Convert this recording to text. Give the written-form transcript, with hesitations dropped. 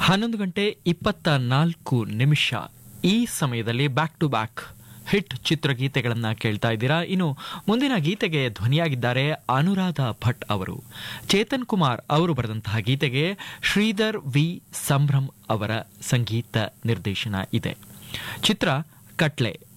11:24 ಈ ಸಮಯದಲ್ಲಿ back to back hit ಚಿತ್ರಗೀತೆಗಳನ್ನು ಕೇಳ್ತಾ ಇದ್ದೀರಾ. ಇನ್ನು ಮುಂದಿನ ಗೀತೆಗೆ ಧ್ವನಿಯಾಗಿದ್ದಾರೆ ಅನುರಾಧ ಭಟ್ ಅವರು. ಚೇತನ್ ಕುಮಾರ್ ಅವರು ಬರೆದಂತಹ ಗೀತೆಗೆ ಶ್ರೀಧರ್ ವಿ ಸಂಭ್ರಮ್ ಅವರ ಸಂಗೀತ ನಿರ್ದೇಶನ ಇದೆ. ಚಿತ್ರ ಕಟ್ಲೆ.